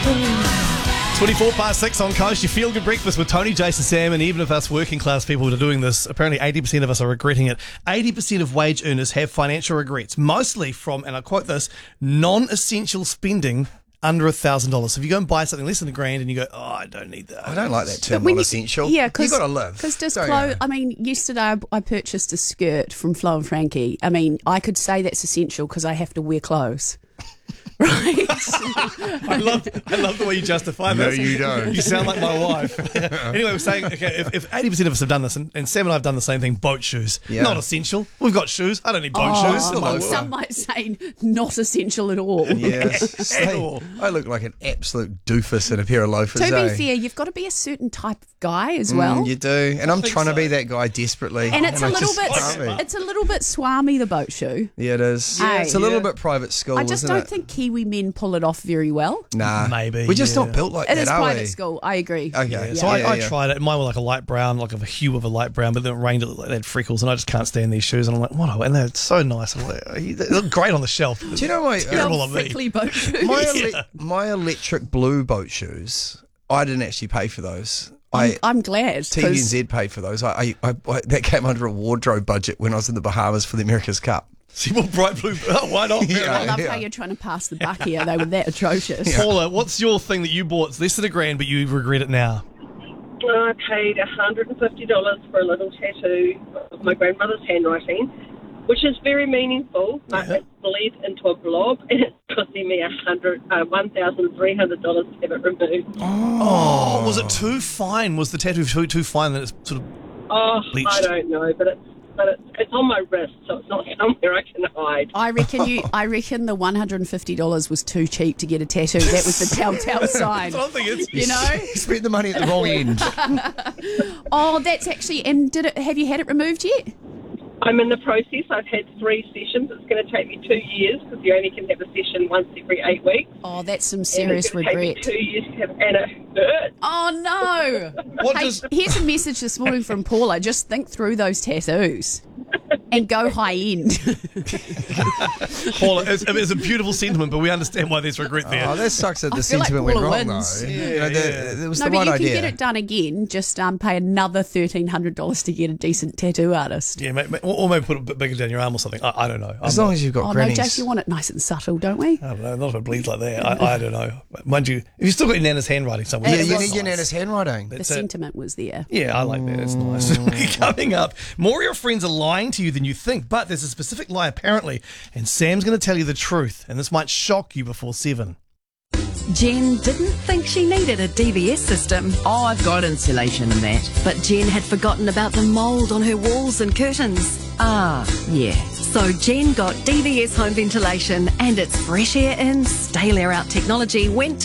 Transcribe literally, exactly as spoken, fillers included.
twenty-four past six on Coast. You feel good breakfast with Tony, Jason, Sam, and even if us working class people are doing this, apparently eighty percent of us are regretting it. eighty percent of wage earners have financial regrets, mostly from, and I quote this, non-essential spending under a thousand dollars. So if you go and buy something less than a grand and you go, oh, I don't need that. I don't like that term, when you- non-essential. Yeah, because you got to live. Because just don't clothes. you? I mean, yesterday I, I purchased a skirt from Flo and Frankie. I mean, I could say that's essential because I have to wear clothes. Right. I love, I love the way you justify No, this. you don't. You sound like my wife. Anyway, we're saying, okay, if, if eighty percent of us have done this, and, and Sam and I have done the same thing, boat shoes. Yeah. Not essential. We've got shoes. I don't need boat Oh, shoes. Still low. some might say not essential at all. Yes. At all. I look like an absolute doofus in a pair of loafers. To eh? be fair, you've got to be a certain type of guy as well. Mm, you do. And I'm think trying so. to be that guy desperately. and it's I a little just bit, can't be. it's a little bit swami, the boat shoe. Yeah, it is. Yeah, it's a little yeah. bit private school, I just isn't don't it? think Kiwi men pull it off very well. Nah. Maybe, We're just yeah. not built like It that, is are private we? school. I agree. Okay. Yeah, Yeah, so I, yeah, I yeah. tried it. Mine was like a light brown, like of a hue of a light brown, but then it rained, it had freckles, and I just can't stand these shoes. And I'm like, what? And they're so nice. I'm like, they look great on the shelf. Do you know my, Terrible Little of me. prickly boat shoes. my, ele- Yeah. my electric blue boat shoes, I didn't actually pay for those. I I'm glad. T V N 'cause- Z paid for those. I, I, I, I that came under a wardrobe budget when I was in the Bahamas for the America's Cup. See what bright blue. Oh, why not? Fair Yeah. enough. I love yeah. how you're trying to pass the buck here. They were that atrocious. Paula, what's your thing that you bought? It's less than a grand, but you regret it now. I paid one hundred fifty dollars for a little tattoo of my grandmother's handwriting, which is very meaningful. But Yeah. it bled into a blob, and it's costing me one hundred, uh, one thousand three hundred dollars to have it removed. Oh, was it too fine? Was the tattoo too, too fine that it's sort of... Oh, Bleached. I don't know, but it's but it's, it's on my wrist, so it's not somewhere I can hide. I reckon you. I reckon the one hundred and fifty dollars was too cheap to get a tattoo. That was the telltale sign. I don't think it's... You know. You spent the money at the wrong end. Oh, that's actually. And did it? Have you had it removed yet? I'm in the process. I've had three sessions. It's going to take me two years because you only can have a session once every eight weeks. Oh, that's some And serious it's going to regret. take me two years to have, and it hurts. Oh no! What Hey, does... here's a message this morning from Paula. Just think through those tattoos and go high end. Paula, it's, it's a beautiful sentiment, but we understand why there's regret there. Oh, that sucks that I the feel like sentiment went Paula wrong, wins. though. Yeah, you know, the, yeah. It was No, the but right you can idea. get it done again. Just um, pay another thirteen hundred dollars to get a decent tattoo artist. Yeah, may- may- or maybe put it a bit bigger down your arm or something. I, I don't know. As I'm long not- as you've got Oh no, grannies. Jace, you want it nice and subtle, don't we? I don't know. Not if it bleeds like that. I, I don't know. Mind you, if you still got your Nana's handwriting somewhere, yeah, It you was need your nice. Nana's handwriting. The That's it. sentiment was there. Yeah, I like that. It's nice. Coming up, more of your friends are lying to you than you think, but there's a specific lie apparently, and Sam's going to tell you the truth, and this might shock you before seven. Jen didn't think she needed a D V S system, Oh, I've got insulation and that. but Jen had forgotten about the mould on her walls and curtains. Ah, yeah. So Jen got D V S home ventilation, and its fresh air in, stale air out technology went